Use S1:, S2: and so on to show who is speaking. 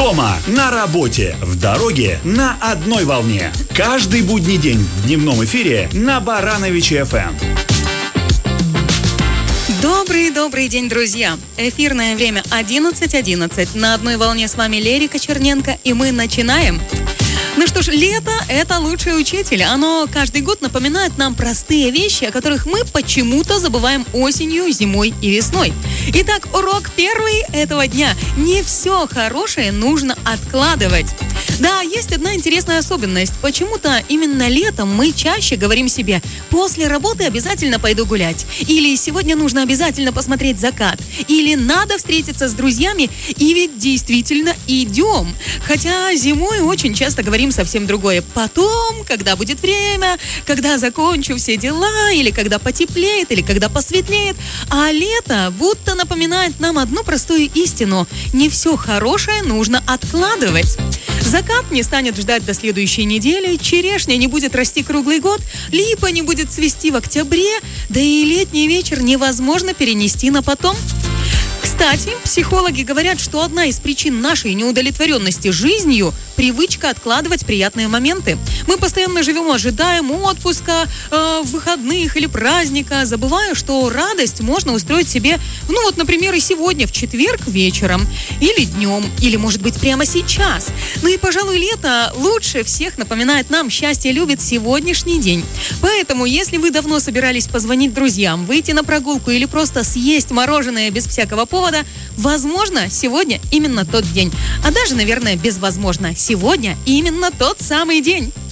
S1: Дома, на работе, в дороге, на одной волне. Каждый будний день в дневном эфире на Барановичи ФМ.
S2: Добрый день, друзья! Эфирное время 11:11. На одной волне с вами Лерика Черненко, и мы начинаем. Ну что ж, лето – это лучший учитель. Оно каждый год напоминает нам простые вещи, о которых мы почему-то забываем осенью, зимой и весной. Итак, урок первый этого дня. Не все хорошее нужно откладывать. Да, есть одна интересная особенность. Почему-то именно летом мы чаще говорим себе: после работы обязательно пойду гулять. Или сегодня нужно обязательно посмотреть закат. Или надо встретиться с друзьями. И ведь действительно идем. Хотя зимой очень часто говорим совсем другое. Потом, когда будет время, когда закончу все дела, или когда потеплеет, или когда посветлеет. А лето будто напоминает нам одну простую истину. Не все хорошее нужно откладывать. Закат не станет ждать до следующей недели, черешня не будет расти круглый год, липа не будет цвести в октябре, да и летний вечер невозможно перенести на потом. Кстати, психологи говорят, что одна из причин нашей неудовлетворенности жизнью – привычка откладывать приятные моменты. Мы постоянно живем, ожидаем отпуска, выходных или праздника, забывая, что радость можно устроить себе, например, и сегодня, в четверг вечером, или днем, или, может быть, прямо сейчас. Ну и, пожалуй, лето лучше всех напоминает нам: счастье любит сегодняшний день. Поэтому, если вы давно собирались позвонить друзьям, выйти на прогулку или просто съесть мороженое без всякого повода, возможно, сегодня именно тот день. А даже, наверное, безвозможно. Сегодня именно тот самый день.